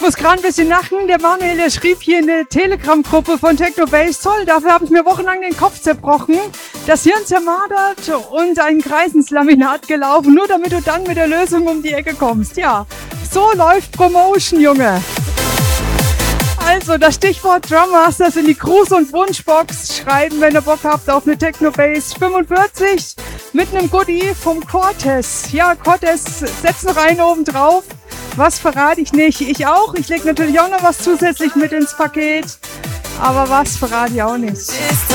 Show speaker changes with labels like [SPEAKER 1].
[SPEAKER 1] muss gerade ein bisschen lachen. Der Manuel, der schrieb hier in der Telegram-Gruppe von Technobase, toll, dafür habe ich mir wochenlang den Kopf zerbrochen, das Hirn zermartert und ein Kreis ins Laminat gelaufen, nur damit du dann mit der Lösung um die Ecke kommst. Ja, so läuft Promotion, Junge. Also, das Stichwort Drum Masters in die Gruß- und Wunschbox schreiben, wenn ihr Bock habt auf eine Technobase 45 mit einem Goodie vom Cortez. Ja, Cortez setzt noch einen oben drauf. Was verrate ich nicht? Ich auch. Ich lege natürlich auch noch was zusätzlich mit ins Paket. Aber was verrate ich auch nicht.